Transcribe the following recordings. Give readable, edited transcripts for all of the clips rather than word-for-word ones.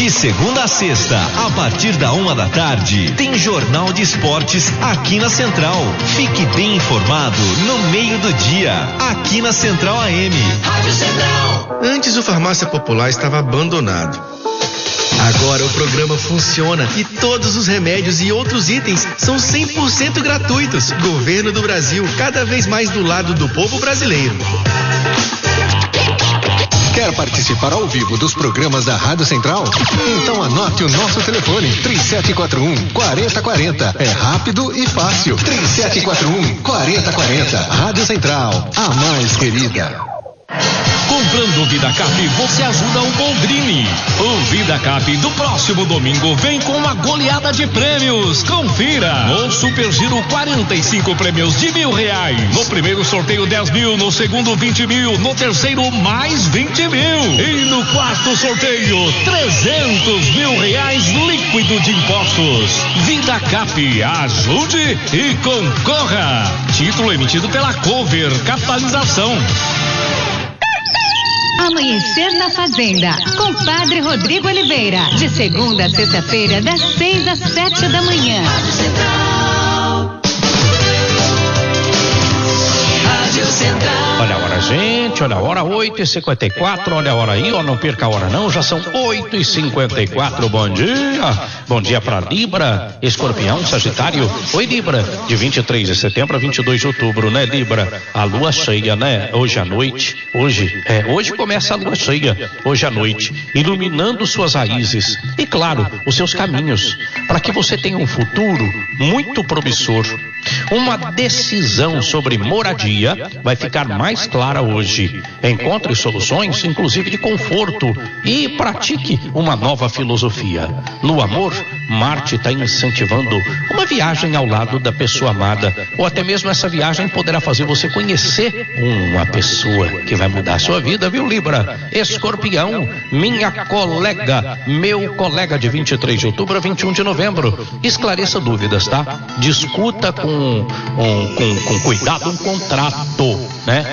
De segunda a sexta, a partir da 1h, tem Jornal de Esportes aqui na Central. Fique bem informado no meio do dia, aqui na Central AM. Rádio Central. Antes o Farmácia Popular estava abandonado. Agora o programa funciona e todos os remédios e outros itens são 100% gratuitos. Governo do Brasil, cada vez mais do lado do povo brasileiro. Quer participar ao vivo dos programas da Rádio Central? Então anote o nosso telefone, 3741-4040. É rápido e fácil. 3741-4040. Rádio Central, a mais querida. Comprando o VidaCap, você ajuda o Boldrini. O VidaCap do próximo domingo vem com uma goleada de prêmios. Confira. No Super Giro, 45 prêmios de R$1.000. No primeiro sorteio, 10 mil. No segundo, 20 mil. No terceiro, mais 20 mil. E no quarto sorteio, R$300 mil líquido de impostos. VidaCap, ajude e concorra. Título emitido pela Cover Capitalização. Amanhecer na Fazenda, com Padre Rodrigo Oliveira, de segunda a sexta-feira, das 6 às 7 da manhã. Rádio Central. Rádio Central. Olha a hora, gente, olha a hora, 8h54, olha a hora aí, ó, não perca a hora não, já são 8h54, bom dia pra Libra, Escorpião, Sagitário. Oi, Libra, de 23 de setembro a 22 de outubro, né, Libra? A lua cheia, né, hoje à noite, hoje começa a lua cheia, hoje à noite, iluminando suas raízes e, claro, os seus caminhos, para que você tenha um futuro muito promissor. Uma decisão sobre moradia vai ficar mais clara hoje. Encontre soluções, inclusive de conforto, e pratique uma nova filosofia. No amor, Marte está incentivando uma viagem ao lado da pessoa amada, ou até mesmo essa viagem poderá fazer você conhecer uma pessoa que vai mudar a sua vida, viu, Libra? Escorpião, minha colega, meu colega, de 23 de outubro a 21 de novembro. Esclareça dúvidas, tá? Discuta com cuidado um contrato, né?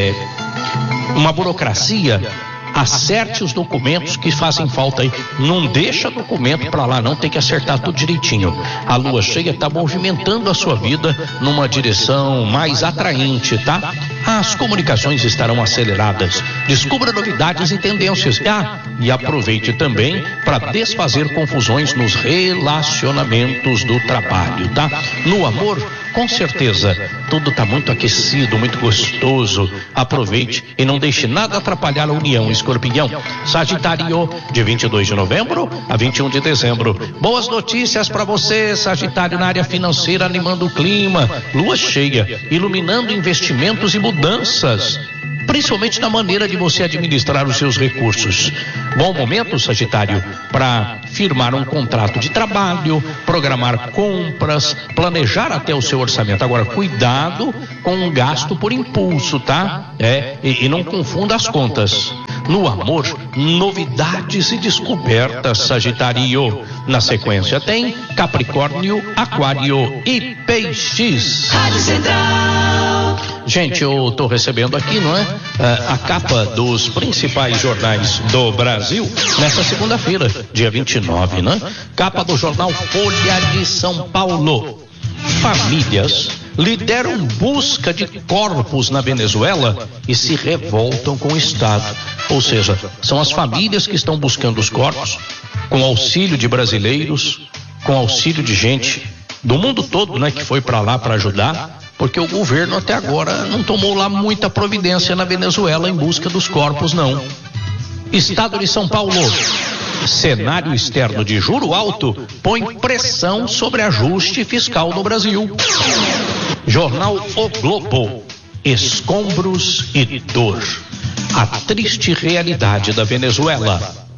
Uma burocracia. Acerte os documentos que fazem falta aí. Não deixa documento pra lá, não, tem que acertar tudo direitinho. A lua cheia está movimentando a sua vida numa direção mais atraente, tá? As comunicações estarão aceleradas. Descubra novidades e tendências. E aproveite também para desfazer confusões nos relacionamentos do trabalho, tá? No amor, com certeza, tudo está muito aquecido, muito gostoso. Aproveite e não deixe nada atrapalhar a união, Escorpião. Sagitário, de 22 de novembro a 21 de dezembro. Boas notícias para você, Sagitário, na área financeira, animando o clima. Lua cheia, iluminando investimentos e mudanças, principalmente na maneira de você administrar os seus recursos. Bom momento, Sagitário, para firmar um contrato de trabalho, programar compras, planejar até o seu orçamento. Agora, cuidado com o gasto por impulso, tá? E não confunda as contas. No amor, novidades e descobertas, Sagitário. Na sequência tem Capricórnio, Aquário e Peixes. Rádio Central. Gente, eu tô recebendo aqui, não é? A capa dos principais jornais do Brasil nessa segunda-feira, dia 29, né? Capa do jornal Folha de São Paulo. Famílias lideram busca de corpos na Venezuela e se revoltam com o Estado. Ou seja, são as famílias que estão buscando os corpos, com auxílio de brasileiros, com auxílio de gente do mundo todo, né? Que foi para lá para ajudar, porque o governo até agora não tomou lá muita providência na Venezuela em busca dos corpos, não. Estado de São Paulo. Cenário externo de juro alto põe pressão sobre ajuste fiscal no Brasil. Jornal O Globo. Escombros e dor. A triste realidade da Venezuela.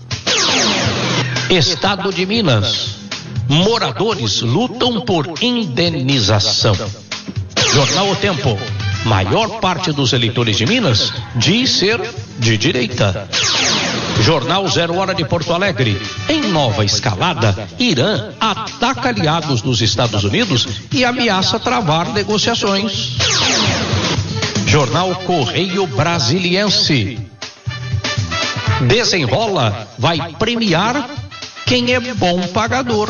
Estado de Minas. Moradores lutam por indenização. Jornal O Tempo. Maior parte dos eleitores de Minas diz ser de direita. Jornal 0 Hora de Porto Alegre. Em nova escalada, Irã ataca aliados dos Estados Unidos e ameaça travar negociações. Jornal Correio Brasiliense. Desenrola vai premiar quem é bom pagador.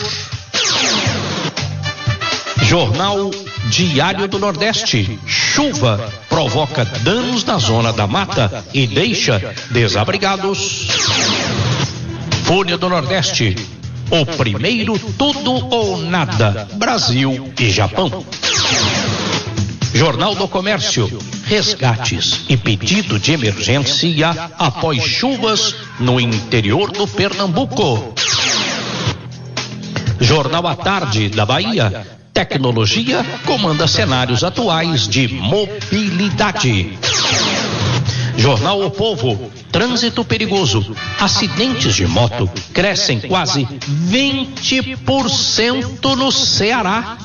Jornal Diário do Nordeste. Chuva provoca danos na zona da mata e deixa desabrigados. Folha do Nordeste. O primeiro tudo ou nada. Brasil e Japão. Jornal do Comércio. Resgates e pedido de emergência após chuvas no interior do Pernambuco. Jornal à Tarde da Bahia. Tecnologia comanda cenários atuais de mobilidade. Jornal O Povo. Trânsito perigoso. Acidentes de moto crescem quase 20% no Ceará.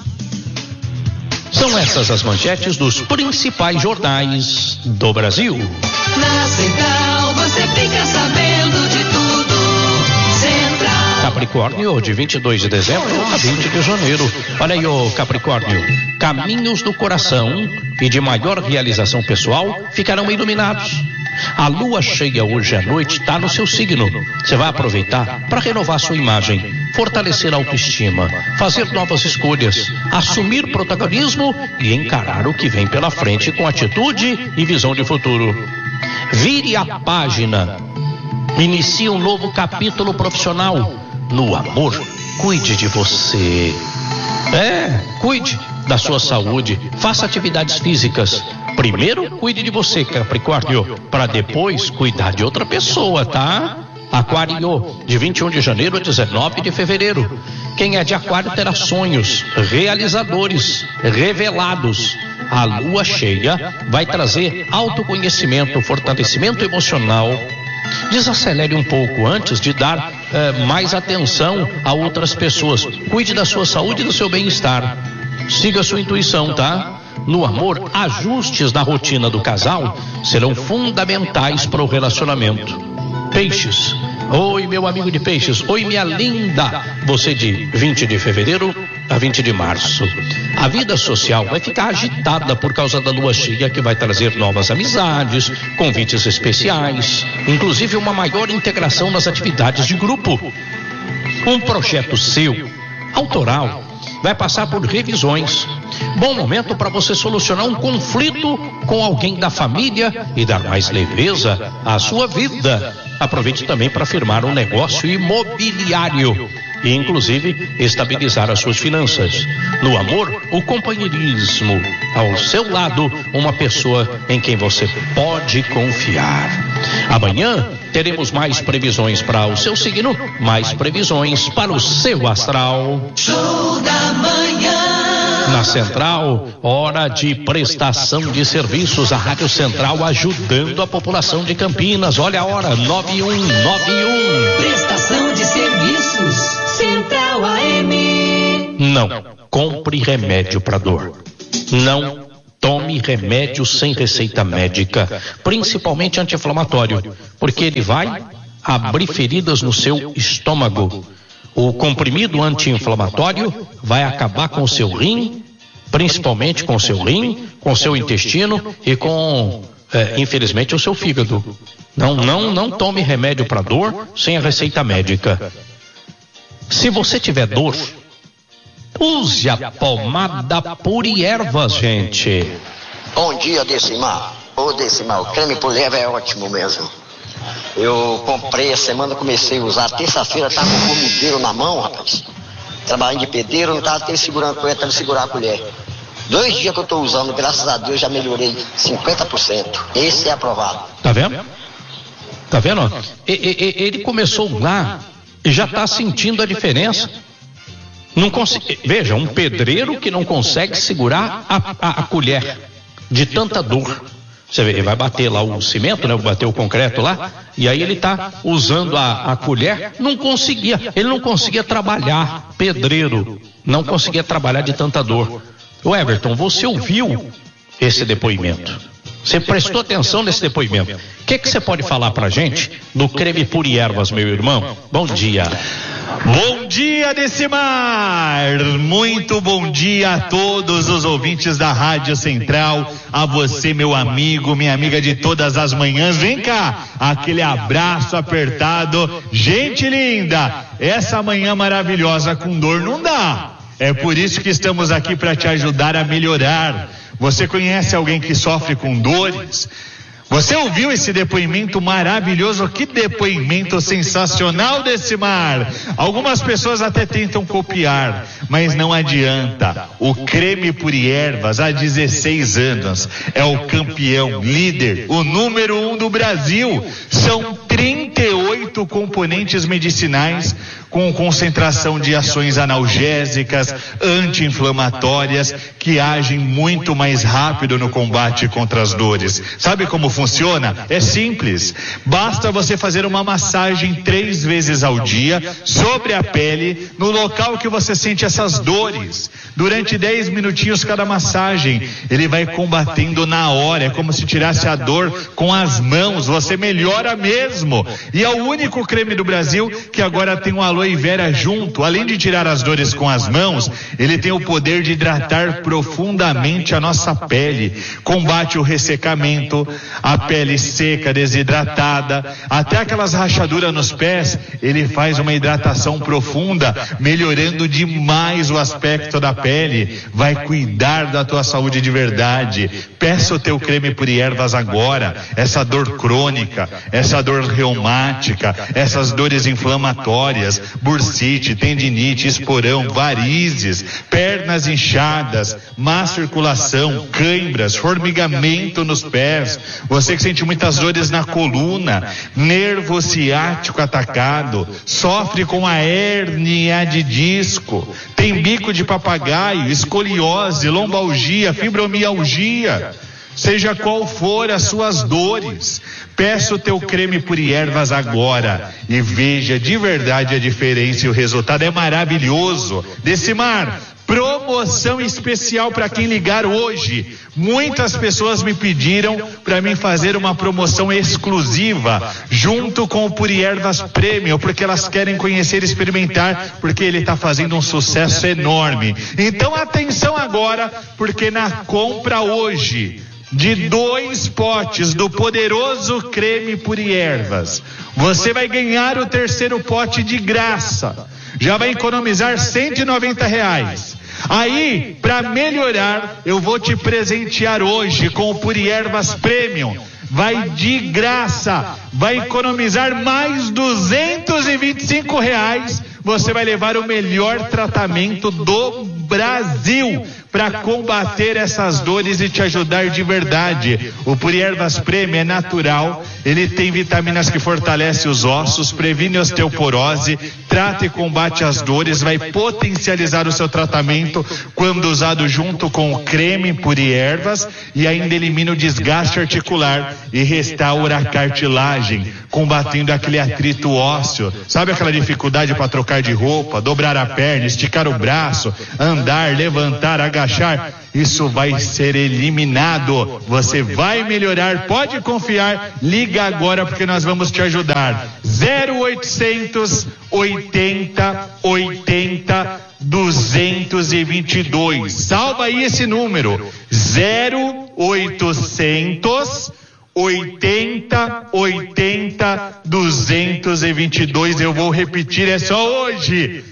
São essas as manchetes dos principais jornais do Brasil. Na Central você fica sabendo de tudo. Central. Capricórnio, de 22 de dezembro a 20 de janeiro. Olha aí, ô Capricórnio. Caminhos do coração e de maior realização pessoal ficarão iluminados. A lua cheia hoje à noite está no seu signo. Você vai aproveitar para renovar sua imagem, fortalecer a autoestima, fazer novas escolhas, assumir protagonismo e encarar o que vem pela frente com atitude e visão de futuro. Vire a página. Inicie um novo capítulo profissional. No amor, cuide de você. Cuide da sua saúde. Faça atividades físicas. Primeiro, cuide de você, Capricórnio, para depois cuidar de outra pessoa, tá? Aquário, de 21 de janeiro a 19 de fevereiro. Quem é de Aquário terá sonhos realizadores, revelados. A lua cheia vai trazer autoconhecimento, fortalecimento emocional. Desacelere um pouco antes de dar mais atenção a outras pessoas. Cuide da sua saúde e do seu bem-estar. Siga a sua intuição, tá? No amor, ajustes na rotina do casal serão fundamentais para o relacionamento. Peixes. Oi, meu amigo de Peixes. Oi, minha linda. Você de 20 de fevereiro a 20 de março. A vida social vai ficar agitada por causa da lua cheia, que vai trazer novas amizades, convites especiais, inclusive uma maior integração nas atividades de grupo. Um projeto seu, autoral, vai passar por revisões. Bom momento para você solucionar um conflito com alguém da família e dar mais leveza à sua vida. Aproveite também para firmar um negócio imobiliário e, inclusive, estabilizar as suas finanças. No amor, o companheirismo. Ao seu lado, uma pessoa em quem você pode confiar. Amanhã teremos mais previsões para o seu signo, mais previsões para o seu astral. Show da manhã. Na Central, hora de prestação de serviços. A Rádio Central ajudando a população de Campinas. Olha a hora, 9191. Prestação de serviços. Central AM. Não compre remédio para dor. Não tome remédio sem receita médica, principalmente anti-inflamatório, porque ele vai abrir feridas no seu estômago. O comprimido anti-inflamatório vai acabar com o seu rim, principalmente com o seu rim, com o seu intestino e com, infelizmente, o seu fígado. Não tome remédio para dor sem a receita médica. Se você tiver dor, use a pomada Puriervas, gente. Bom dia, Decimar. Ô, Decimar, o creme Purierva é ótimo mesmo. Eu comprei, a semana comecei a usar, terça-feira tava com o formigueiro na mão, rapaz. Trabalhando de pedreiro, não tava segurando a colher, tava segurar a colher. 2 dias que eu tô usando, graças a Deus, já melhorei 50%. Esse é aprovado. Tá vendo? Tá vendo? Ele começou lá e já tá sentindo a diferença. Veja, um pedreiro que não consegue segurar a colher de tanta dor. Você vê, ele vai bater lá o cimento, né? Bater o concreto lá, e aí ele tá usando a colher, ele não conseguia trabalhar, pedreiro, não conseguia trabalhar de tanta dor. O Everton, você ouviu esse depoimento? Você prestou atenção nesse depoimento? O que você pode falar pra gente do creme Puriervas, meu irmão? Bom dia. Bom dia, Decimar! Muito bom dia a todos os ouvintes da Rádio Central, a você, meu amigo, minha amiga de todas as manhãs. Vem cá, aquele abraço apertado. Gente linda, essa manhã maravilhosa com dor não dá. É por isso que estamos aqui para te ajudar a melhorar. Você conhece alguém que sofre com dores? Você ouviu esse depoimento maravilhoso? Que depoimento sensacional, Decimar! Algumas pessoas até tentam copiar, mas não adianta. O Creme Puriervas, há 16 anos, é o campeão, líder, o número 1 do Brasil. São 38 componentes medicinais com concentração de ações analgésicas, anti-inflamatórias, que agem muito mais rápido no combate contra as dores. Sabe como funciona? É simples. Basta você fazer uma massagem 3 vezes ao dia sobre a pele, no local que você sente essas dores. Durante 10 minutinhos cada massagem. Ele vai combatendo na hora. É como se tirasse a dor com as mãos. Você melhora mesmo. E é o único creme do Brasil que agora tem um aloe vera junto. Além de tirar as dores com as mãos, ele tem o poder de hidratar profundamente a nossa pele. Combate o ressecamento, a pele seca, desidratada, até aquelas rachaduras nos pés. Ele faz uma hidratação profunda, melhorando demais o aspecto da pele. Vai cuidar da tua saúde de verdade. Peça o teu Creme Puriervas agora. Essa dor crônica, essa dor reumática, essas dores inflamatórias, bursite, tendinite, esporão, varizes, pernas inchadas, má circulação, cãibras, formigamento nos pés. Você que sente muitas dores na coluna, nervo ciático atacado, sofre com a hérnia de disco, tem bico de papagaio, escoliose, lombalgia, fibromialgia. Seja qual for as suas dores, peça o teu Creme Puriervas agora e veja de verdade a diferença, e o resultado é maravilhoso. Decimar, promoção especial para quem ligar hoje. Muitas pessoas me pediram para mim fazer uma promoção exclusiva junto com o Puriervas Premium, porque elas querem conhecer e experimentar, porque ele está fazendo um sucesso enorme. Então atenção agora, porque na compra hoje de 2 potes do poderoso Creme Puriervas, você vai ganhar o 3º pote de graça. Já vai economizar R$190. Aí, para melhorar, eu vou te presentear hoje com o Puriervas Premium. Vai de graça, vai economizar mais R$225. Você vai levar o melhor tratamento do Brasil para combater essas dores e te ajudar de verdade. O Puriervas Premium é natural, ele tem vitaminas que fortalecem os ossos, previne osteoporose, trata e combate as dores, vai potencializar o seu tratamento quando usado junto com o Creme Puriervas, e ainda elimina o desgaste articular e restaura a cartilagem, combatendo aquele atrito ósseo. Sabe aquela dificuldade para trocar de roupa, dobrar a perna, esticar o braço, andar, levantar, agachar? Isso vai ser eliminado. Você vai melhorar, pode confiar. Liga agora porque nós vamos te ajudar. 0800 80 80 222. Salva aí esse número. 0800 80 80 222. Eu vou repetir, é só hoje.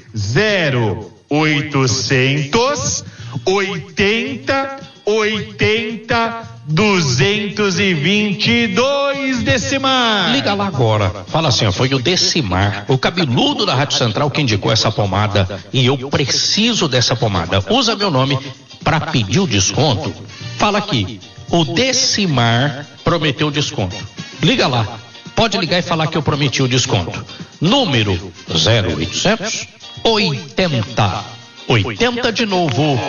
0800 80 80 222, Decimar. Liga lá agora. Fala assim, ó, foi o Decimar, o cabeludo da Rádio Central, que indicou essa pomada, e eu preciso dessa pomada. Usa meu nome para pedir o desconto. Fala aqui, o Decimar prometeu desconto. Liga lá. Pode ligar e falar que eu prometi o desconto. Número 0800 80 80 de novo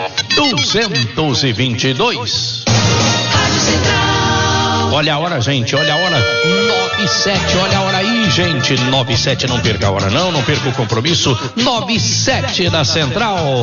222. Rádio Central. Olha a hora, gente, olha a hora. 9:07, olha a hora aí, gente. 9:07, não perca a hora não perca o compromisso. 9:07 da Central.